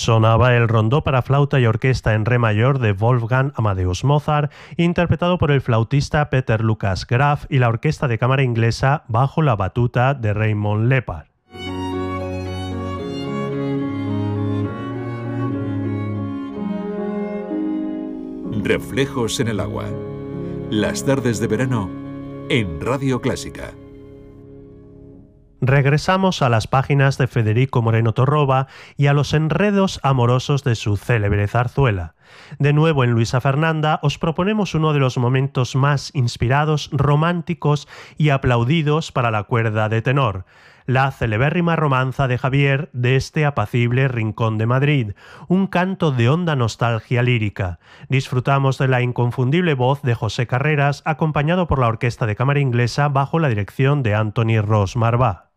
Sonaba el rondó para flauta y orquesta en re mayor de Wolfgang Amadeus Mozart, interpretado por el flautista Peter Lucas Graf y la orquesta de cámara inglesa bajo la batuta de Raymond Leppard. Reflejos en el agua. Las tardes de verano en Radio Clásica. Regresamos a las páginas de Federico Moreno Torroba y a los enredos amorosos de su célebre zarzuela. De nuevo en Luisa Fernanda os proponemos uno de los momentos más inspirados, románticos y aplaudidos para la cuerda de tenor, la celebérrima romanza de Javier de este apacible rincón de Madrid, un canto de honda nostalgia lírica. Disfrutamos de la inconfundible voz de José Carreras, acompañado por la Orquesta de Cámara Inglesa bajo la dirección de Anthony Ross Marvá.